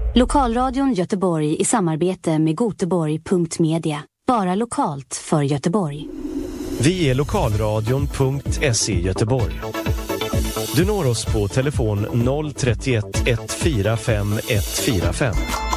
Lokalradion Göteborg i samarbete med Göteborg.media. Bara lokalt för Göteborg. Vi är lokalradion.se Göteborg. Du når oss på telefon 031 145 145.